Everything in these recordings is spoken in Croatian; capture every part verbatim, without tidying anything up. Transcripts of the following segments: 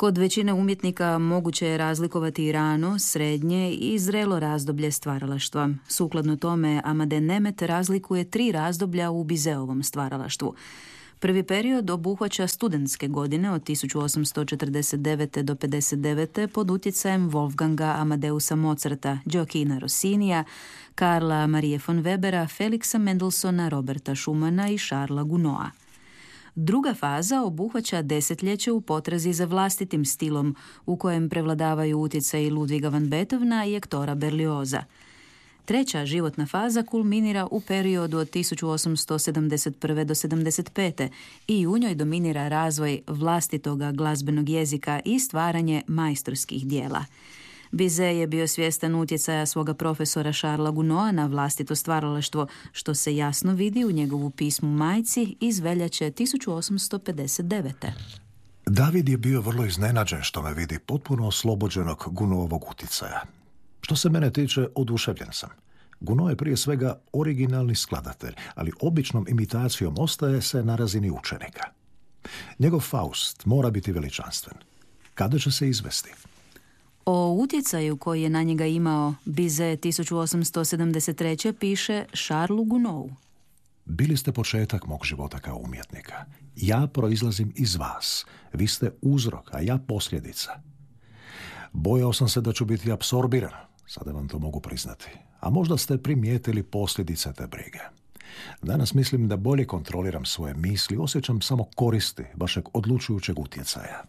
Kod većine umjetnika moguće je razlikovati rano, srednje i zrelo razdoblje stvaralaštva. Sukladno tome, Amadej Nemet razlikuje tri razdoblja u Bizeovom stvaralaštvu. Prvi period obuhvaća studentske godine od tisuću osamsto četrdeset devete do pedeset devete pod utjecajem Wolfganga Amadeusa Mozarta, Gioachina Rossinija, Karla Marie von Webera, Felixa Mendelssohna, Roberta Schumana i Charlesa Gounoa. Druga faza obuhvaća desetljeće u potrazi za vlastitim stilom, u kojem prevladavaju utjecaji Ludwiga van Beethovena i Hectora Berlioza. Treća životna faza kulminira u periodu od tisuću osamsto sedamdeset prve do sedamdeset pete i u njoj dominira razvoj vlastitoga glazbenog jezika i stvaranje majstorskih dijela. Bizet je bio svjestan utjecaja svoga profesora Charlesa Gounoa na vlastito stvaralaštvo, što se jasno vidi u njegovu pismu majci iz veljače tisuću osamsto pedeset devete. David je bio vrlo iznenađen što me vidi potpuno oslobođenog Gounoovog utjecaja. Što se mene tiče, oduševljen sam. Gounod je prije svega originalni skladatelj, ali običnom imitacijom ostaje se na razini učenika. Njegov Faust mora biti veličanstven. Kada će se izvesti? O utjecaju koji je na njega imao Bizet tisuću osamsto sedamdeset treće piše Charlesu Gounou. Bili ste početak mog života kao umjetnika. Ja proizlazim iz vas. Vi ste uzrok, a ja posljedica. Bojao sam se da ću biti apsorbiran. Sada vam to mogu priznati. A možda ste primijetili posljedice te brige. Danas mislim da bolje kontroliram svoje misli, osjećam samo koristi vašeg odlučujućeg utjecaja.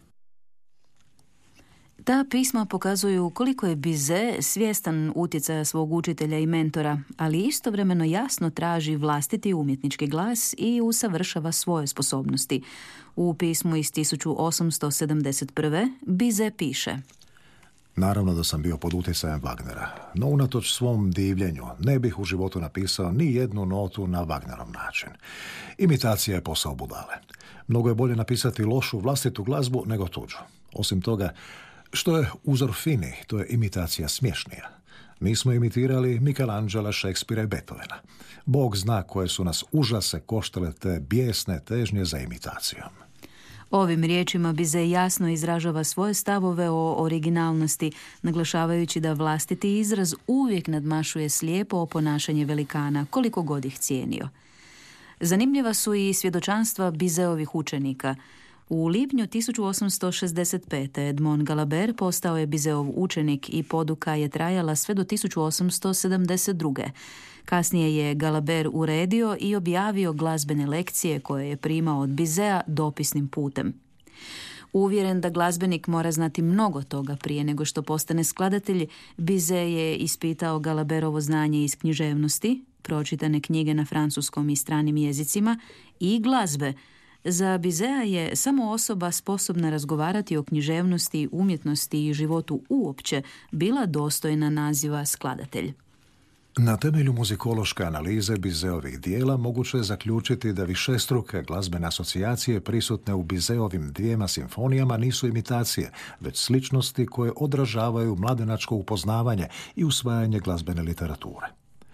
Ta pisma pokazuju koliko je Bizet svjestan utjecaja svog učitelja i mentora, ali istovremeno jasno traži vlastiti umjetnički glas i usavršava svoje sposobnosti. U pismu iz tisuću osamsto sedamdeset prve Bizet piše: Naravno da sam bio pod utjecajem Wagnera, no unatoč svom divljenju ne bih u životu napisao ni jednu notu na Wagnerov način. Imitacija je posao budale. Mnogo je bolje napisati lošu vlastitu glazbu nego tuđu. Osim toga, što je uzor fini, to je imitacija smješnija. Mi smo imitirali Michelangela, Shakespearea i Beethovena. Bog zna koje su nas užase koštale te bijesne težnje za imitacijom. Ovim riječima Bizet jasno izražava svoje stavove o originalnosti, naglašavajući da vlastiti izraz uvijek nadmašuje slijepo oponašanje velikana, koliko god ih cijenio. Zanimljiva su i svjedočanstva Bizetovih učenika. U lipnju tisuću osamsto šezdeset pete Edmond Galabert postao je Bizetov učenik i poduka je trajala sve do tisuću osamsto sedamdeset druge. Kasnije je Galabert uredio i objavio glazbene lekcije koje je primao od Bizeta dopisnim putem. Uvjeren da glazbenik mora znati mnogo toga prije nego što postane skladatelj, Bizet je ispitao Galabertovo znanje iz književnosti, pročitane knjige na francuskom i stranim jezicima i glazbe. Za Bizeta je samo osoba sposobna razgovarati o književnosti, umjetnosti i životu uopće bila dostojna naziva skladatelj. Na temelju muzikološke analize Bizetovih dijela moguće je zaključiti da višestruke glazbene asocijacije prisutne u Bizetovim dvijema simfonijama nisu imitacije, već sličnosti koje odražavaju mladenačko upoznavanje i usvajanje glazbene literature.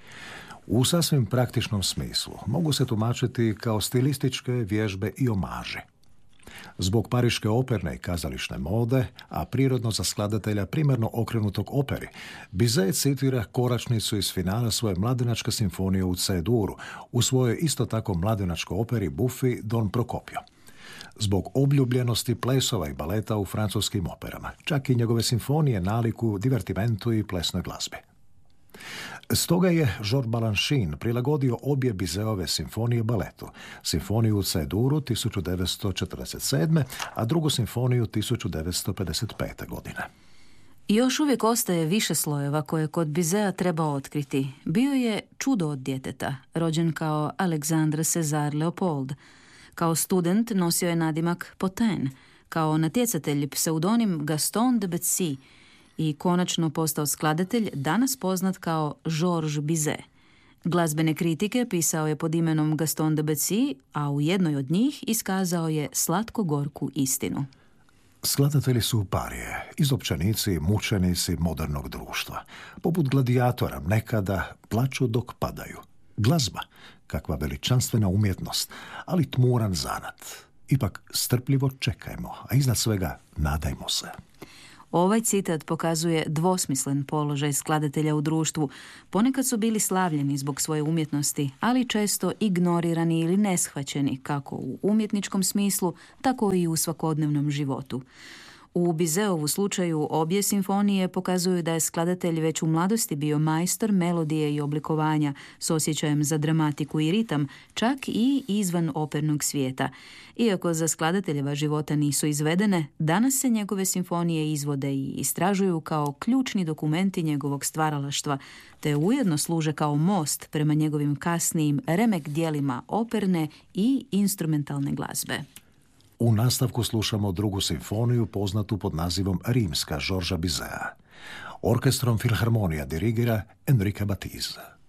U sasvim praktičnom smislu mogu se tumačiti kao stilističke vježbe i omaži. Zbog pariške operne i kazališne mode, a prirodno za skladatelja primarno okrenutog operi, Bizet citira koračnicu iz finala svoje mladenačke simfonije u C-duru, u svojoj isto tako mladenačkoj operi Buffi Don Procopio. Zbog obljubljenosti plesova i baleta u francuskim operama, čak i njegove simfonije nalikuju divertimentu i plesnoj glazbi. Stoga je Georges Balanchine prilagodio obje Bizetove simfonije baletu, simfoniju u C-duru tisuću devetsto četrdeset sedme, a drugu simfoniju tisuću devetsto pedeset pete. godine. Još uvijek ostaje više slojeva koje kod Bizeta treba otkriti. Bio je čudo od djeteta, rođen kao Alexandre César Leopold. Kao student nosio je nadimak Potain, kao natjecatelj pseudonim Gaston de Betsy i konačno postao skladatelj, danas poznat kao Georges Bizet. Glazbene kritike pisao je pod imenom Gaston de Betsy, a u jednoj od njih iskazao je slatko-gorku istinu. Skladatelji su parije, izopćenici, mučenici modernog društva. Poput gladijatora nekada plaču dok padaju. Glazba, kakva veličanstvena umjetnost, ali tmuran zanat. Ipak strpljivo čekajmo, a iznad svega nadajmo se. Ovaj citat pokazuje dvosmislen položaj skladatelja u društvu. Ponekad su bili slavljeni zbog svoje umjetnosti, ali često ignorirani ili neshvaćeni kako u umjetničkom smislu, tako i u svakodnevnom životu. U Bizeovu slučaju obje simfonije pokazuju da je skladatelj već u mladosti bio majstor melodije i oblikovanja s osjećajem za dramatiku i ritam, čak i izvan opernog svijeta. Iako za skladateljeva života nisu izvedene, danas se njegove simfonije izvode i istražuju kao ključni dokumenti njegovog stvaralaštva, te ujedno služe kao most prema njegovim kasnijim remek dijelima operne i instrumentalne glazbe. U nastavku slušamo drugu simfoniju poznatu pod nazivom Rimska Georgesa Bizea. Orkestrom Filharmonija dirigira Enrique Batiz.